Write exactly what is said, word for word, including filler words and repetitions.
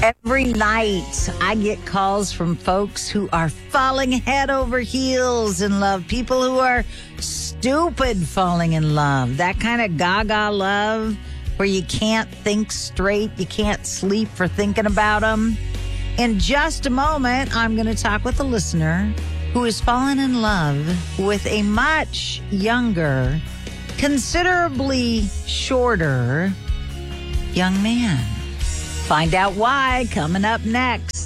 Every night, I get calls from folks who are falling head over heels in love. People who are stupid falling in love. That kind of gaga love where you can't think straight. You can't sleep for thinking about them. In just a moment, I'm going to talk with a listener who has fallen in love with a much younger, considerably shorter young man. Find out why coming up next.